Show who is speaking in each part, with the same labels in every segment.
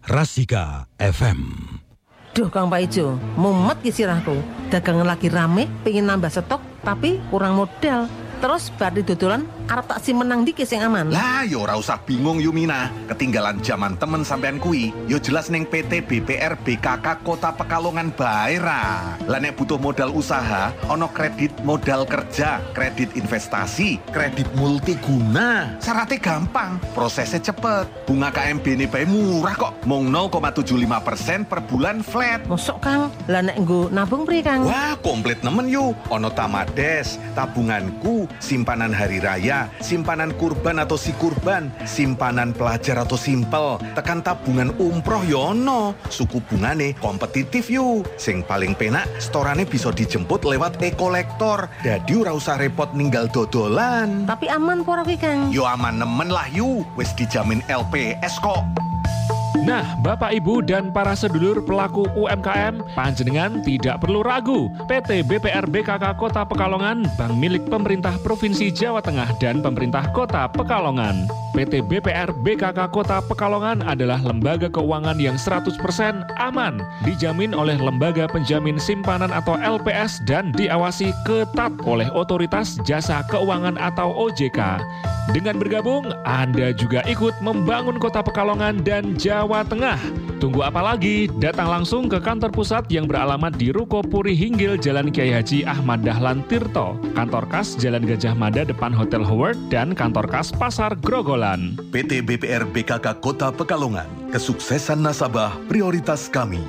Speaker 1: Rasika FM.
Speaker 2: Duh Kang Paijo, mumet ki sirahku. Dagangan lagi rame, pengen nambah stok, tapi kurang modal. Terus bari dodolan arep tak menang dikit sing aman.
Speaker 3: Lah yo ora usah bingung Yumina. Ketinggalan zaman temen sampean kui. Yo jelas ning PT BPR BKK Kota Pekalongan bae ra. Lah nek butuh modal usaha, ono kredit modal kerja, kredit investasi, kredit multiguna. Syaratnya gampang, prosesnya cepet. Bunga KMB ini bae murah kok. Mung 0,75% per bulan flat.
Speaker 2: Mosok Kang, lah nek nggo nabung pri Kang?
Speaker 3: Wah, komplit nemen yu. Ono Tamades, tabunganku, simpanan hari raya, simpanan kurban atau si kurban, simpanan pelajar atau simpel, tekan tabungan umroh yono, suku bungane kompetitif yu. Sing paling penak, storane bisa dijemput lewat e-kolektor. Dadi ora usah repot ninggal dodolan.
Speaker 2: Tapi aman pora kuwi Kang?
Speaker 3: Yo aman nemen lah yu, wis dijamin LPS kok.
Speaker 4: Nah, Bapak Ibu dan para sedulur pelaku UMKM, panjenengan tidak perlu ragu. PT BPR BKK Kota Pekalongan, bank milik pemerintah Provinsi Jawa Tengah dan pemerintah Kota Pekalongan. PT BPR BKK Kota Pekalongan adalah lembaga keuangan yang 100% aman, dijamin oleh Lembaga Penjamin Simpanan atau LPS dan diawasi ketat oleh Otoritas Jasa Keuangan atau OJK. Dengan bergabung, Anda juga ikut membangun Kota Pekalongan dan Jawa Tengah. Tunggu apa lagi? Datang langsung ke kantor pusat yang beralamat di Ruko Puri Hinggil, Jalan Kiai Haji Ahmad Dahlan Tirto, kantor kas Jalan Gajah Mada depan Hotel Howard, dan kantor kas Pasar Grogolan.
Speaker 3: PT BPR BKK Kota Pekalongan, kesuksesan nasabah prioritas kami.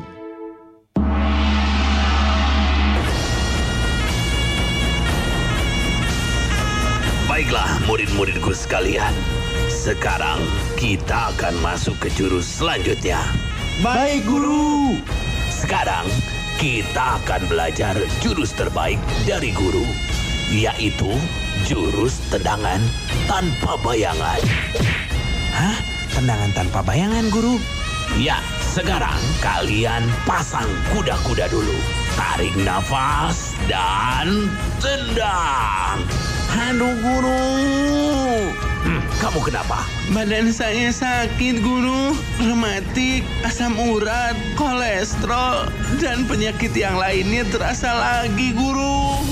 Speaker 5: Baiklah murid-muridku sekalian, sekarang kita akan masuk ke jurus selanjutnya.
Speaker 6: Baik guru.
Speaker 5: Sekarang kita akan belajar jurus terbaik dari guru, yaitu jurus tendangan tanpa bayangan.
Speaker 6: Hah? Tendangan tanpa bayangan guru?
Speaker 5: Ya, sekarang kalian pasang kuda-kuda dulu. Tarik nafas dan tendang.
Speaker 6: Aduh guru.
Speaker 5: Kamu kenapa?
Speaker 6: Badan saya sakit guru. Rematik, asam urat, kolesterol, dan penyakit yang lainnya terasa lagi guru.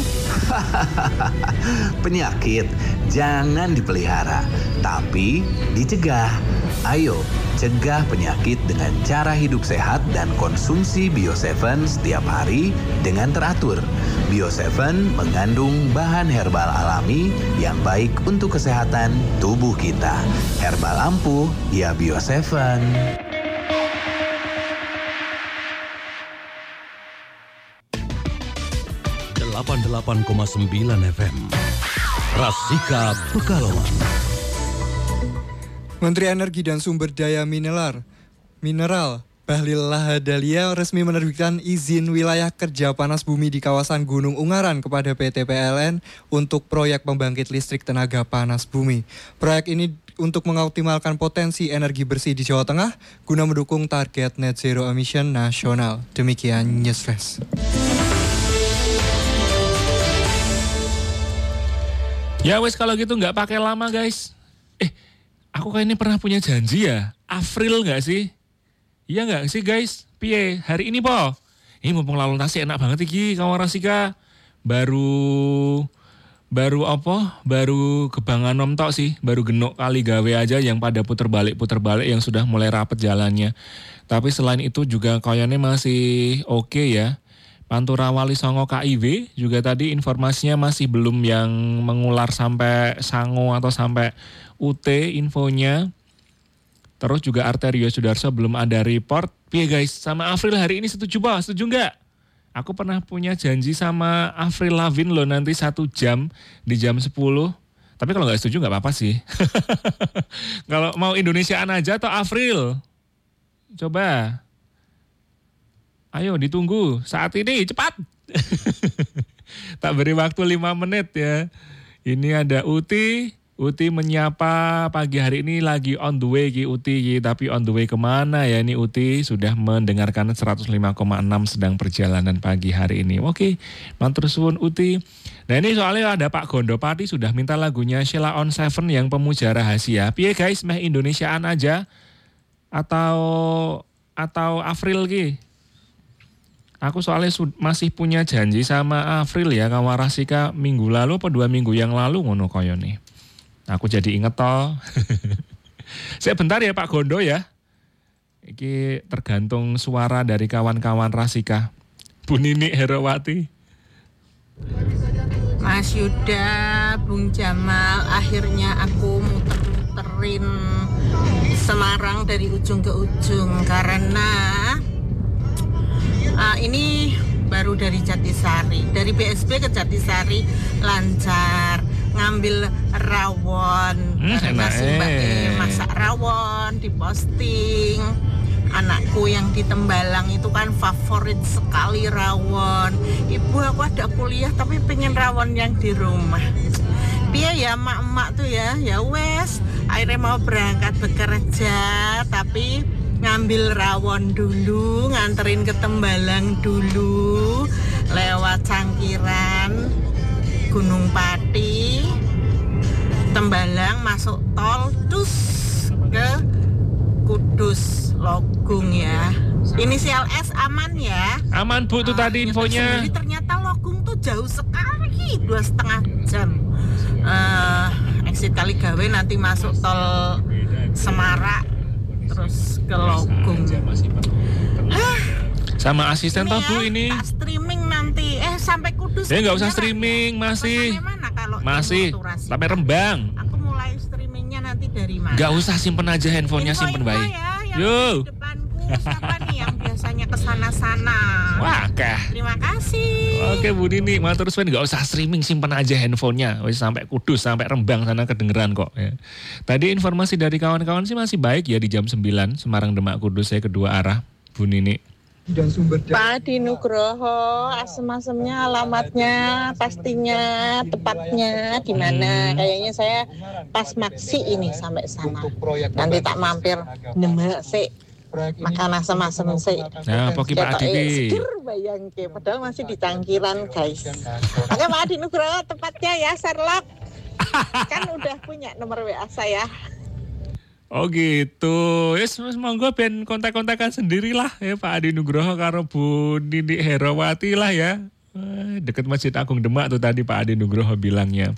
Speaker 5: Penyakit jangan dipelihara, tapi dicegah. Ayo, cegah penyakit dengan cara hidup sehat dan konsumsi Bio7 setiap hari dengan teratur. Bio7 mengandung bahan herbal alami yang baik untuk kesehatan tubuh kita. Herbal ampuh, ya Bio7.
Speaker 1: 88,9 FM. Rasika Pekalongan.
Speaker 7: Menteri Energi dan Sumber Daya Mineral Bahlil Lahadalia resmi menerbitkan izin wilayah kerja panas bumi di kawasan Gunung Ungaran kepada PT PLN untuk proyek pembangkit listrik tenaga panas bumi. Proyek ini untuk mengoptimalkan potensi energi bersih di Jawa Tengah guna mendukung target net zero emission nasional. Demikian Newsflash.
Speaker 4: Ya wes kalau gitu nggak pakai lama guys. Aku kayaknya pernah punya janji ya. April nggak sih? Iya nggak sih guys? Piye? Hari ini po? Ini mumpung lalu nasi enak banget iki kawan Rasika. Baru apa? Baru kebangan nom tok sih. Baru genuk kali gawe aja yang pada puter balik yang sudah mulai rapet jalannya. Tapi selain itu juga kayaknya masih oke ya. Pantura Wali Songo KIW juga tadi informasinya masih belum yang mengular sampai Sango atau sampai UT infonya. Terus juga Arterio Sudarso belum ada report. Piye guys, sama Avril hari ini setuju Pak? Setuju nggak? Aku pernah punya janji sama Avril Lavigne loh nanti 1 jam di jam 10. Tapi kalau nggak setuju nggak apa-apa sih. Kalau mau Indonesiaan aja atau Avril? Coba. Ayo ditunggu saat ini cepat. Tak beri waktu 5 menit ya. Ini ada Uti menyapa pagi hari ini lagi on the way Ki Uti. Tapi on the way kemana ya ini Uti? Sudah mendengarkan 105,6 sedang perjalanan pagi hari ini. Oke, matur suwun Uti. Nah ini soalnya ada Pak Gondopati sudah minta lagunya Sheila on 7 yang pemuja rahasia. Piye guys, meh Indonesiaan aja? Atau atau Afril ki? Aku soalnya masih punya janji sama Afril ya kawan Rasika minggu lalu apa 2 minggu yang lalu ngono koyo nih. Aku jadi inget toh. Saya bentar ya Pak Gondo ya. Iki tergantung suara dari kawan-kawan Rasika. Bu Nini Herawati.
Speaker 8: Mas Yuda, Bung Jamal, akhirnya aku muter-muterin Semarang dari ujung ke ujung karena ini baru dari Jatisari, dari BSB ke Jatisari lancar, ngambil rawon, karena Mbak masak rawon, diposting. Anakku yang di Tembalang itu kan favorit sekali rawon. Ibu aku ada kuliah tapi pengen rawon yang di rumah. Biar ya emak-emak tuh ya wes. Akhirnya mau berangkat bekerja tapi ngambil rawon dulu, nganterin ke Tembalang dulu, lewat Cangkiran, Gunung Pati, Tembalang masuk tol, terus ke Kudus Logung ya. Inisial S aman ya?
Speaker 4: Aman Bu tuh tadi infonya.
Speaker 8: Ternyata Logung tuh jauh sekali, 2,5 jam. Exit Kaligawe nanti masuk tol Semarak terus ke Logung.
Speaker 4: Sama asisten toh Bu ini.
Speaker 8: Streaming nanti sampai Kudus.
Speaker 4: Nggak usah streaming masih. Masih sampai Rembang.
Speaker 8: Aku mulai streamingnya nanti dari mana?
Speaker 4: Nggak usah simpen aja handphonenya, simpen baik.
Speaker 8: Yo. Di depanku siapa nih yang biasanya kesana-sana?
Speaker 4: Wah,
Speaker 8: terima kasih.
Speaker 4: Oke Bu Nini, matur suwun, nggak usah streaming, simpen aja handphonenya. Wis sampai Kudus, sampai Rembang sana kedengeran kok. Ya. Tadi informasi dari kawan-kawan sih masih baik ya di jam 9 Semarang Demak Kudus saya kedua arah Bu Nini.
Speaker 7: Dan sumber
Speaker 8: Pak Adi Nugroho, asem-asemnya, alamatnya, pastinya, tepatnya di mana? Kayaknya saya pas maksi ini sampai sana. Nanti tak mampir nemek sih. Makan asem-asem sih.
Speaker 4: Nah, poki Pak Adi.
Speaker 8: Seger bayangke, padahal masih di Cangkiran, guys. Oke Pak Adi Nugroho, tepatnya ya Sherlock. Kan udah punya nomor WA saya.
Speaker 4: Oh gitu, yes monggo ben kontak-kontakan sendirilah ya Pak Adi Nugroho karo Bu Nini Herawati lah ya. Deket Masjid Agung Demak tuh tadi Pak Adi Nugroho bilangnya.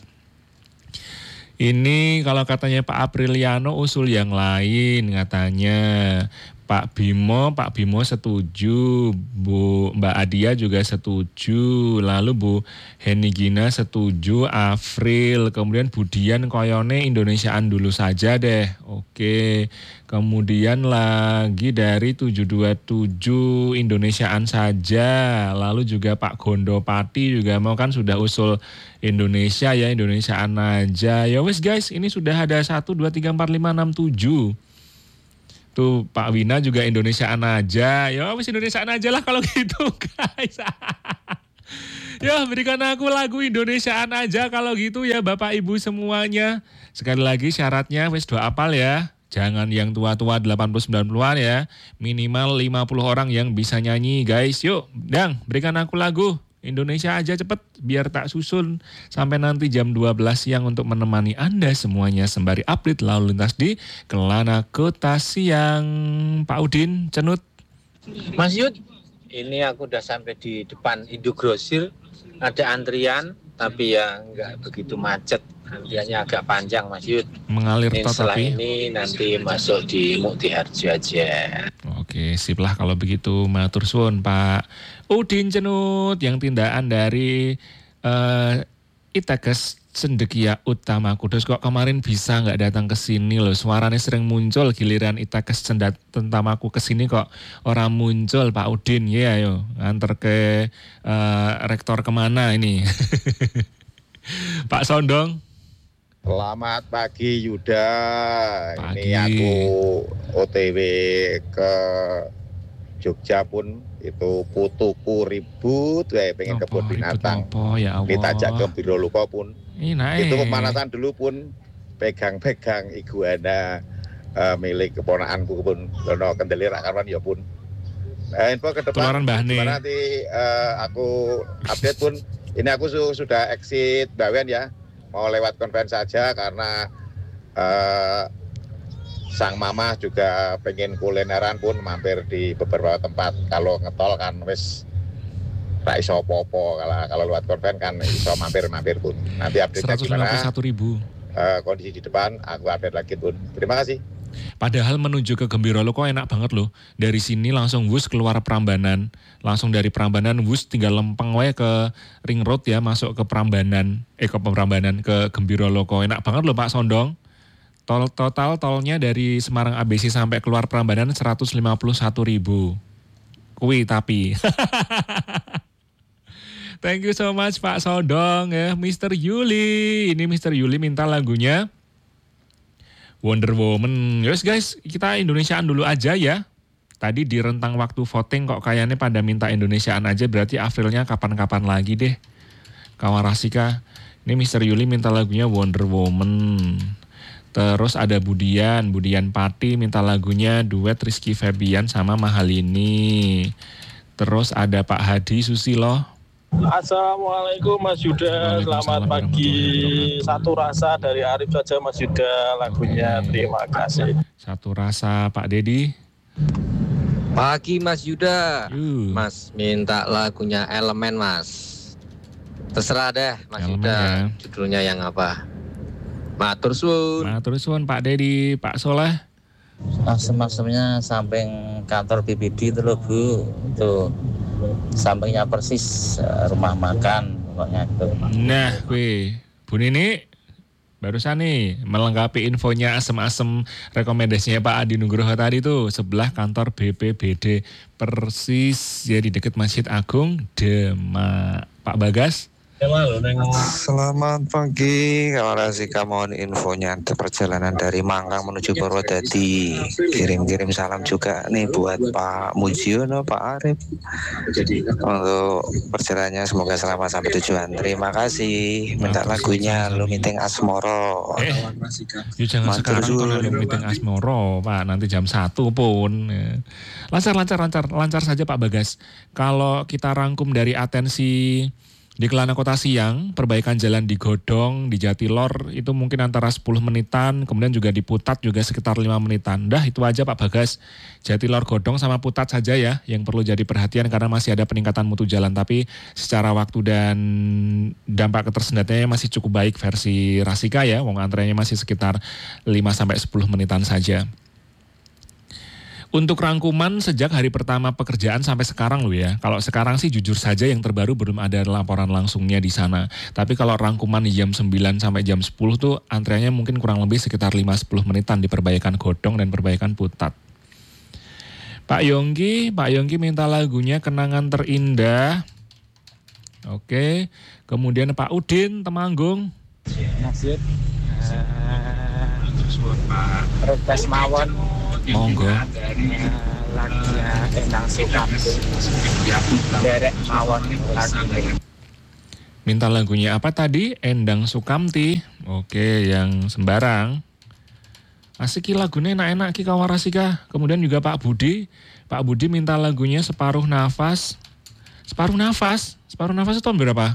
Speaker 4: Ini kalau katanya Pak Apriliano usul yang lain katanya. Pak Bimo setuju, Bu Mbak Adia juga setuju, lalu Bu Henigina setuju, Afril, kemudian Budian koyone Indonesiaan dulu saja deh. Oke. Kemudian lagi dari 727 Indonesiaan saja, lalu juga Pak Gondopati juga mau kan sudah usul Indonesia ya, Indonesiaan aja. Ya wes guys, ini sudah ada 1 2 3 4 5 6 7. Tuh Pak Wina juga Indonesiaan aja. Ya wis Indonesiaan aja lah kalau gitu guys. Ya berikan aku lagu Indonesiaan aja kalau gitu ya Bapak Ibu semuanya. Sekali lagi syaratnya wis doa apal ya. Jangan yang tua-tua 80-90-an ya. Minimal 50 orang yang bisa nyanyi guys. Yuk Dang berikan aku lagu Indonesia aja cepet biar tak susun sampai nanti jam 12 siang untuk menemani Anda semuanya sembari update lalu lintas di Kelana Kota Siang. Pak Udin, Cenut.
Speaker 9: Mas Yud, ini aku udah sampai di depan Indogrosir, ada antrian tapi ya nggak begitu macet, antriannya agak panjang Mas Yud.
Speaker 4: Mengalir
Speaker 9: setelah
Speaker 4: tapi
Speaker 9: ini nanti masuk di Muktiharjo aja.
Speaker 4: Oke, sip lah kalau begitu. Matur suwun Pak Udin Cenut yang tindakan dari Itekes Cendekia Utama Kudus. Kok kemarin bisa nggak datang ke sini loh? Suaranya sering muncul, giliran Itekes Utamaku ke sini kok orang muncul Pak Udin. Ya ayo nganter ke rektor kemana ini? Pak Sondong.
Speaker 10: Selamat pagi Yuda.
Speaker 4: Pagi.
Speaker 10: Ini aku OTW ke Jogja pun itu putuku ribut kayak pengen kebun binatang.
Speaker 4: Ya Allah.
Speaker 10: Ditajak ke Biro Luko pun. Itu pemanasan dulu pun pegang-pegang iguana milik keponakanku pun lono kendali rakarwan ya pun. Info ke depan gimana nanti aku update pun. Ini aku sudah exit Bawen ya. Mau lewat konven saja karena sang mama juga pengen kulineran pun mampir di beberapa tempat. Kalau ngetol kan wis tak iso apa-apa, kalau lewat konven kan iso mampir pun. Nanti update-nya gimana?
Speaker 4: 151.000.
Speaker 10: Kondisi di depan aku update lagi pun. Terima kasih.
Speaker 4: Padahal menuju ke Gembirolo kok enak banget loh. Dari sini langsung wus keluar Prambanan. Langsung dari Prambanan wus tinggal lempeng wae ke Ring Road ya, masuk ke Prambanan. Ke Prambanan ke Gembirolo kok enak banget loh Pak Sondong. Total tolnya dari Semarang ABC sampai keluar Prambanan 151.000. Kuwi tapi. Thank you so much Pak Sondong ya, Mr. Yuli. Ini Mr. Yuli minta lagunya Wonder Woman. Yos guys, kita Indonesiaan dulu aja ya. Tadi di rentang waktu voting kok kayaknya pada minta Indonesiaan aja, berarti Aprilnya kapan-kapan lagi deh. Kawan Rasika, ini Mr. Yuli minta lagunya Wonder Woman. Terus ada Budian Pati minta lagunya duet Rizky Febian sama Mahalini. Terus ada Pak Hadi Susilo.
Speaker 11: Assalamualaikum Mas Yuda, selamat pagi. Satu Rasa dari Arif saja Mas Yuda lagunya, terima kasih.
Speaker 4: Satu Rasa Pak Dedi.
Speaker 12: Pagi Mas Yuda, Mas minta lagunya Elemen Mas. Terserah deh Mas Elemen Yuda ya. Judulnya yang apa? Matur suwun
Speaker 4: Pak Dedi, Pak Soleh.
Speaker 13: Asem-asemnya samping kantor BPD itu loh Bu, tuh sampingnya persis rumah makan pokoknya itu.
Speaker 4: Nah, Bu Nini barusan nih melengkapi infonya asem-asem rekomendasinya Pak Adi Nugroho tadi tuh, sebelah kantor BPBD persis ya di dekat Masjid Agung Demak. Pak Bagas.
Speaker 14: Selamat pagi, kawan Rasika, mohon infonya perjalanan dari Mangkang menuju Purwodadi. Kirim-kirim salam juga nih buat Pak Mujiono, Pak Arif. Untuk perjalanannya semoga selamat sampai tujuan. Terima kasih. Minta lagunya Lumiting Asmoro.
Speaker 4: Jangan sekarang kalau Lumiting Asmoro, Pak. Nanti jam 1 pun. Lancar saja Pak Bagas. Kalau kita rangkum dari atensi di Kelana Kota Siang, perbaikan jalan di Godong, di Jatilor itu mungkin antara 10 menitan, kemudian juga di Putat juga sekitar 5 menitan. Dah itu aja Pak Bagas, Jatilor, Godong sama Putat saja ya yang perlu jadi perhatian karena masih ada peningkatan mutu jalan. Tapi secara waktu dan dampak ketersendatnya masih cukup baik versi Rasika ya, wong antreannya masih sekitar 5-10 menitan saja. Untuk rangkuman sejak hari pertama pekerjaan sampai sekarang loh ya. Kalau sekarang sih jujur saja yang terbaru belum ada laporan langsungnya di sana. Tapi kalau rangkuman di jam 9 sampai jam 10 tuh antreannya mungkin kurang lebih sekitar 5-10 menitan di perbaikan Godong dan perbaikan Putat. Pak Yongki minta lagunya Kenangan Terindah. Oke. Kemudian Pak Udin Temanggung.
Speaker 13: Nasib. Request mawon.
Speaker 4: Monggo.
Speaker 13: Lagunya Endang Sukamti. Derek mawon lagi.
Speaker 4: Minta lagunya apa tadi? Endang Sukamti. Oke, yang sembarang. Asik lagunya enak-enak ki kawan Rasika. Kemudian juga Pak Budi minta lagunya Separuh Nafas. Separuh Nafas itu tahun berapa?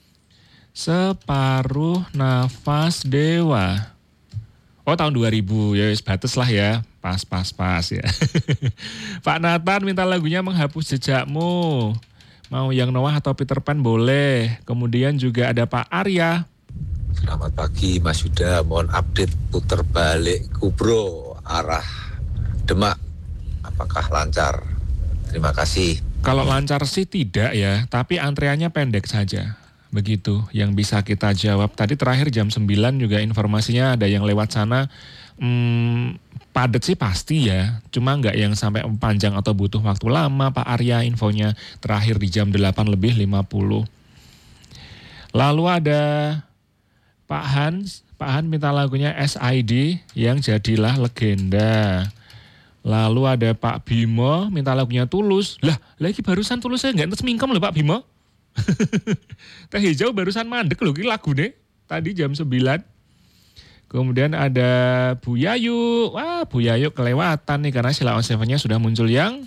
Speaker 4: Separuh Nafas Dewa. Oh tahun 2000 ya wis bates lah ya. Pas ya. Pak Nathan minta lagunya Menghapus Jejakmu. Mau yang Noah atau Peter Pan boleh. Kemudian juga ada Pak Arya.
Speaker 15: Selamat pagi Mas Yuda, mohon update puter balik Kubro arah Demak. Apakah lancar? Terima kasih.
Speaker 4: Kalau lancar sih tidak ya, tapi antreannya pendek saja. Begitu yang bisa kita jawab. Tadi terakhir jam 9 juga informasinya ada yang lewat sana. Padat sih pasti ya, cuma nggak yang sampai panjang atau butuh waktu lama. Pak Arya infonya terakhir di jam 8:50. Lalu ada Pak Hans minta lagunya SID yang Jadilah Legenda. Lalu ada Pak Bimo minta lagunya Tulus. Lah lagi barusan Tulus saya nggak semingkem loh Pak Bimo. Teh Hijau barusan mandek loh, ini lagu nih tadi jam 9. Kemudian ada Bu Yayu. Wah Bu Yayu kelewatan nih karena Sheila on Seven-nya sudah muncul yang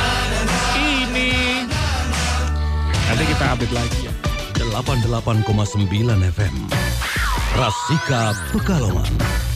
Speaker 4: ini. Nanti kita update lagi ya.
Speaker 1: 88,9 FM Rasika Pekalongan.